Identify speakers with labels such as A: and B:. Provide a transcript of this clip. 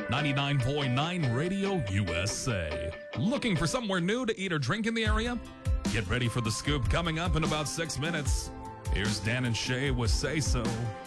A: 99.9 Radio USA. Looking for somewhere new to eat or drink in the area? Get ready for the scoop coming up in about 6 minutes. Here's Dan and Shay with Say So.